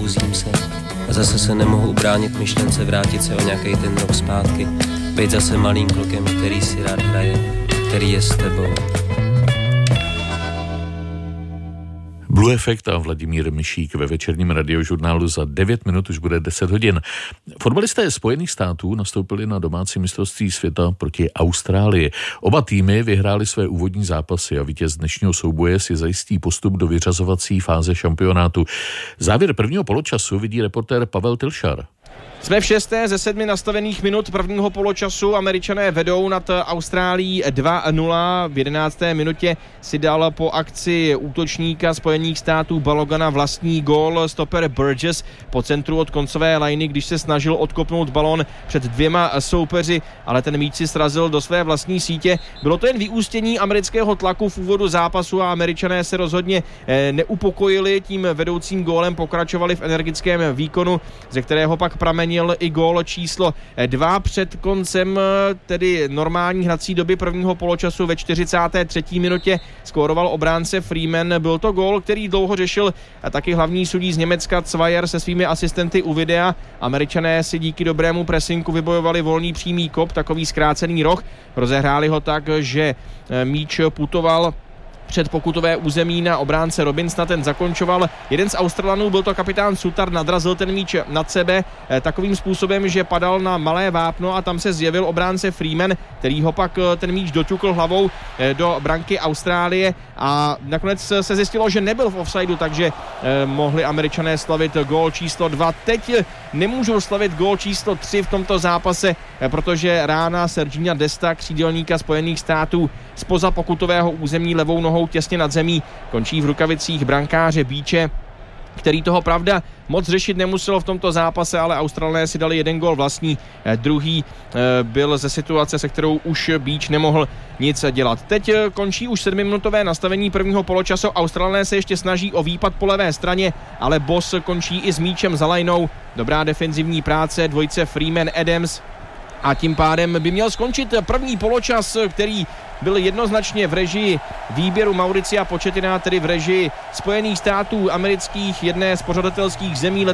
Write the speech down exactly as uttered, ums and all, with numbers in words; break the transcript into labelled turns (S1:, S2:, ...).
S1: soustředím se a zase se nemohu ubránit myšlence vrátit se o nějaký ten rok zpátky, být zase malým klukem, který si rád hraje, který je s tebou.
S2: Blue Effect a Vladimír Mišík ve večerním radiožurnálu. Za devět minut už bude deset hodin. Fotbalisté Spojených států nastoupili na domácí mistrovství světa proti Austrálii. Oba týmy vyhrály své úvodní zápasy a vítěz dnešního souboje si zajistí postup do vyřazovací fáze šampionátu. Závěr prvního poločasu vidí reportér Pavel Tilšar.
S3: Jsme v šesté ze sedmi nastavených minut prvního poločasu. Američané vedou nad Austrálií dva nula. V jedenácté minutě si dal po akci útočníka Spojených států Balogana vlastní gól stoper Burgess po centru od koncové lajny, když se snažil odkopnout balón před dvěma soupeři, ale ten míč si srazil do své vlastní sítě. Bylo to jen vyústění amerického tlaku v úvodu zápasu a Američané se rozhodně neupokojili. Tím vedoucím gólem pokračovali v energickém výkonu, ze kterého pak pramenil i gól číslo dva před koncem tedy normální hrací doby prvního poločasu. Ve čtyřicáté třetí minutě skóroval obránce Freeman. Byl to gól, který dlouho řešil taky hlavní sudí z Německa Cwayer se svými asistenty u videa. Američané si díky dobrému presinku vybojovali volný přímý kop, takový zkrácený roh. Rozehráli ho tak, že míč putoval před pokutové území na obránce Robinsona, ten zakončoval. Jeden z Australanů, byl to kapitán Sutar, nadrazil ten míč nad sebe takovým způsobem, že padal na malé vápno a tam se zjevil obránce Freeman, který ho pak ten míč doťukl hlavou do branky Austrálie a nakonec se zjistilo, že nebyl v offsideu, takže mohli Američané slavit gól číslo dva. Teď nemůžou slavit gól číslo tři v tomto zápase, protože rána Sergina Desta, křídelníka Spojených států, zpoza pokutového území levou nohou těsně nad zemí končí v rukavicích brankáře Beache, který toho pravda moc řešit nemuselo v tomto zápase, ale Australané si dali jeden gól vlastní, druhý byl ze situace, se kterou už Beach nemohl nic dělat. Teď končí už sedmiminutové nastavení prvního poločasu. Australané se ještě snaží o výpad po levé straně, ale Boss končí i s míčem za lajnou. Dobrá defenzivní práce dvojice Freeman Adams a tím pádem by měl skončit první poločas, který byl jednoznačně v režii výběru Mauricia Pochettina, tedy v režii Spojených států amerických, jedné z pořadatelských zemí